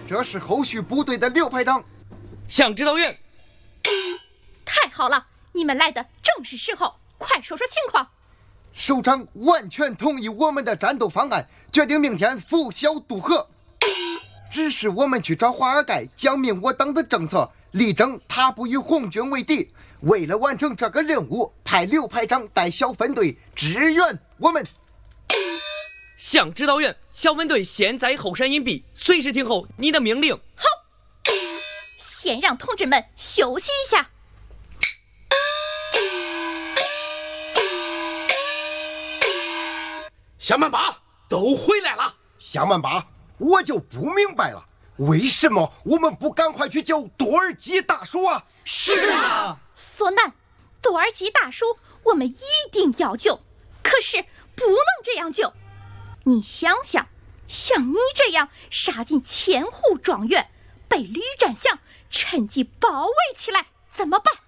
这是后续部队的刘排长。 向指导员。 太好了，你们来的正是时候，快说说情况。 首长完全同意我们的战斗方案，决定明天拂晓渡河。只是我们去找华尔盖，讲明我党的政策，力争他不与红军为敌。为了完成这个任务，派刘排长带小分队支援我们。 向指导员，小分队现在后山隐蔽，随时听候你的命令。 好，先让同志们休息一下。 小曼巴都回来了。 小曼巴，我就不明白了，为什么我们不赶快去救多尔基大叔啊？ 是啊， 索南，多尔基大叔我们一定要救，可是不能这样救。你想想，像你这样杀进千户庄园，被吕占相趁机包围起来，怎么办？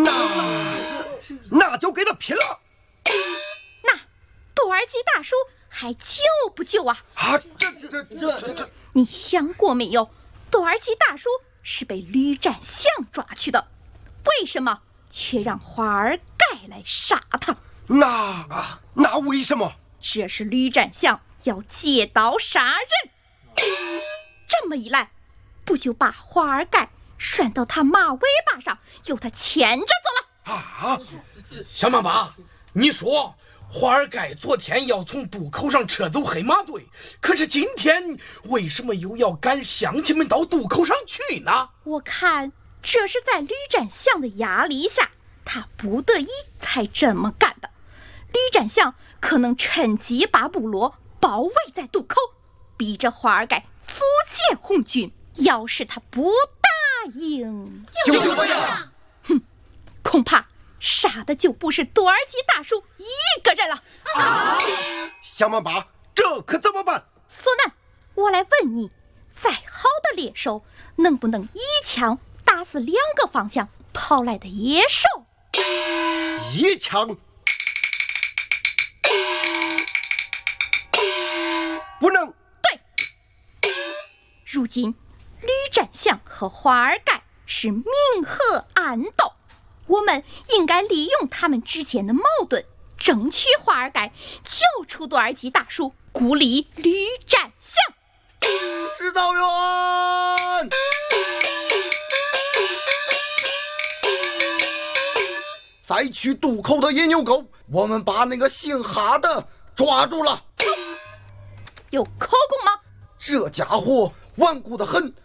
那就给他拼了！ 那多尔基大叔还救不救啊？ 这， 你想过没有？多尔基大叔是被吕占相抓去的，为什么却让华尔盖来杀他？ 那为什么？ 这是吕占相要借刀杀人。这么一来，不就把华尔盖拴到他马尾巴上，由他牵着走了？ 小曼巴，你说华尔盖昨天要从渡口上撤走黑马队，可是今天为什么又要赶乡亲们到渡口上去呢？ 我看这是在吕占相的压力下，他不得已才这么干的。吕占相可能趁机把部落包围在渡口，逼着华尔盖阻截红军。要是他不答应， 就这样。 恐怕杀的就不是多尔基大叔一个人了。 小曼巴，这可怎么办？ 索南，我来问你，再好的猎手能不能一枪打死2个方向跑来的野兽？ 一枪不能。 对，如今吕占相和华尔盖是明和暗斗，我们应该利用他们之间的矛盾，争取华尔盖救出多尔基大叔，孤立吕占相。 指导员，再去渡口的野牛沟，我们把那个姓哈的抓住了。 有口供吗？ 这家伙顽固得很，